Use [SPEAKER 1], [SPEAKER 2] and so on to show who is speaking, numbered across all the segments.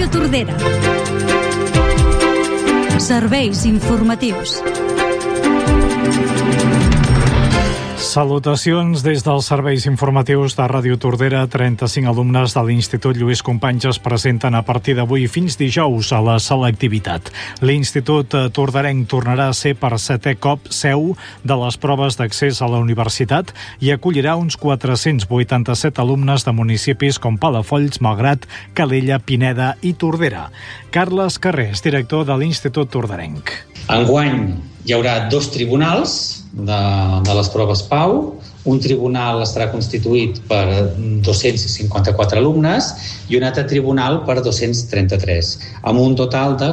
[SPEAKER 1] Ràdio Tordera. Serveis informatius.
[SPEAKER 2] Salutacions des dels serveis informatius de Ràdio Tordera. 35 alumnes de l'Institut Lluís Companys es presenten a partir d'avui fins dijous a la selectivitat. L'Institut Torderenc tornarà a ser per 7è cop seu de les proves d'accés a la universitat i acollirà uns 487 alumnes de municipis com Palafolls, Malgrat, Calella, Pineda i Tordera. Carles Carrés, director de l'Institut Torderenc.
[SPEAKER 3] Enguany hi haurà 2 tribunals de les proves PAU. Un tribunal estarà constituït per 254 alumnes i un altre tribunal per 233, amb un total de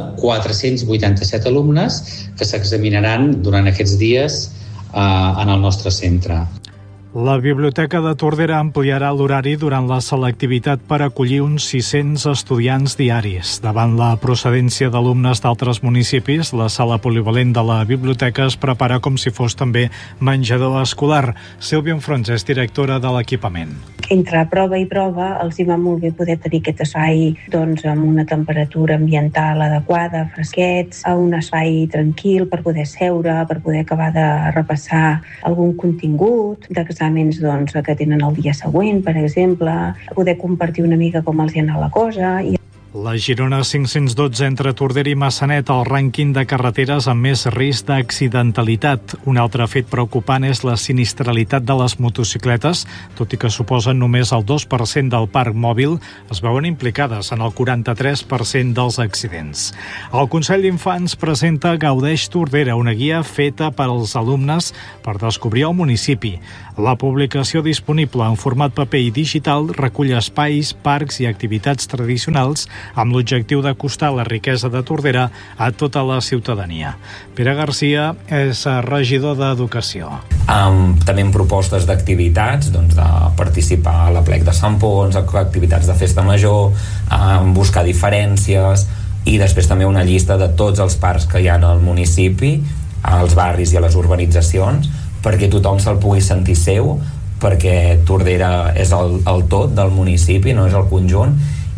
[SPEAKER 3] 487 alumnes que s'examinaran durant aquests dies en el nostre centre.
[SPEAKER 2] La Biblioteca de Tordera ampliarà l'horari durant la selectivitat per acollir uns 600 estudiants diaris. Davant la procedència d'alumnes d'altres municipis, la sala polivalent de la biblioteca es prepara com si fos també menjador escolar. Sílvia Enfrons és directora de l'equipament.
[SPEAKER 4] Entre prova i prova els hi va molt bé poder tenir aquest espai amb una temperatura ambiental adequada, fresquets, a un espai tranquil per poder seure, per poder acabar de repassar algun contingut d'exàmens que tenen el dia següent, per exemple, poder compartir una mica com els hi ha anat la cosa.
[SPEAKER 2] La Girona 512 entre Tordera i Massanet, el rànquing de carreteres amb més risc d'accidentalitat. Un altre fet preocupant és la sinistralitat de les motocicletes, tot i que suposen només el 2% del parc mòbil, es veuen implicades en el 43% dels accidents. El Consell d'Infants presenta Gaudeix Tordera, una guia feta per als alumnes per descobrir el municipi. La publicació disponible en format paper i digital recull espais, parcs i activitats tradicionals amb l'objectiu d'acostar la riquesa de Tordera a tota la ciutadania. Pere Garcia és regidor d'Educació.
[SPEAKER 5] També en propostes d'activitats, de participar a l'Aplec de Sant Pons, activitats de festa major, buscar diferències i després també una llista de tots els parcs que hi ha al municipi, als barris i a les urbanitzacions, perquè tothom se'l pugui sentir seu, perquè Tordera és el tot del municipi, no és el conjunt.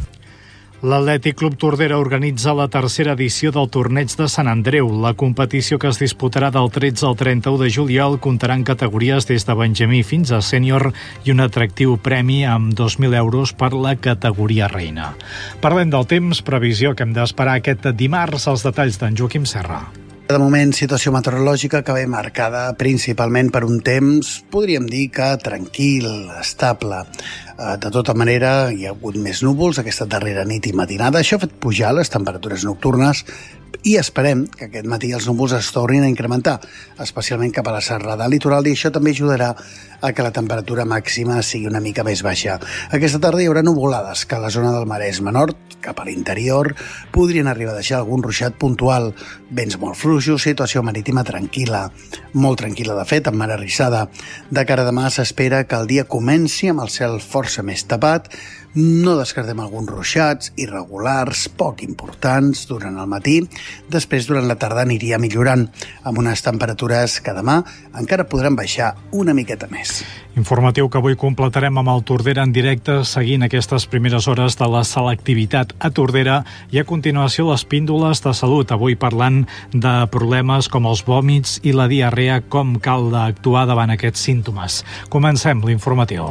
[SPEAKER 2] L'Atlètic Club Tordera organitza la tercera edició del Torneig de Sant Andreu. La competició, que es disputarà del 13 al 31 de juliol, comptarà en categories des de benjamí fins a sènior i un atractiu premi amb 2.000 euros per la categoria reina. Parlem del temps, previsió que hem d'esperar aquest dimarts, els detalls d'en Joaquim Serra.
[SPEAKER 6] De moment, situació meteorològica que ve marcada principalment per un temps, podríem dir que tranquil, estable. De tota manera, hi ha hagut més núvols aquesta darrera nit i matinada. Això ha fet pujar les temperatures nocturnes i esperem que aquest matí els núvols es tornin a incrementar, especialment cap a la serrada litoral, i això també ajudarà a que la temperatura màxima sigui una mica més baixa. Aquesta tarda hi haurà nuvolades que a la zona del Maresme Nord, cap a l'interior, podrien arribar a deixar algun ruixat puntual. Vents molt fluixos, situació marítima tranquil·la, molt tranquil·la de fet, amb mar arrissada. De cara a demà s'espera que el dia comenci amb el cel força més tapat. No descartem alguns ruixats irregulars, poc importants, durant el matí. Després, durant la tarda, aniria millorant, amb unes temperatures que demà encara podran baixar una miqueta més.
[SPEAKER 2] Informatiu que avui completarem amb el Tordera en directe, seguint aquestes primeres hores de la selectivitat a Tordera, i a continuació les píndoles de salut, avui parlant de problemes com els vòmits i la diarrea, com cal actuar davant aquests símptomes. Comencem l'informatiu.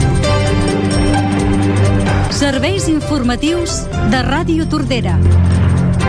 [SPEAKER 1] Serveis informatius de Ràdio Tordera.